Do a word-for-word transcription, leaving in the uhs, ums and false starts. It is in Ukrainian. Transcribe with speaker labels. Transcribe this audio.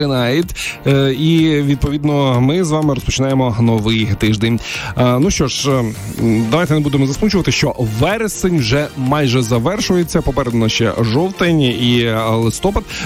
Speaker 1: Night. І, відповідно, ми з вами розпочинаємо новий тиждень. Ну що ж, давайте не будемо засмучувати, що вересень вже майже завершується. Попереду ще жовтень і листопад.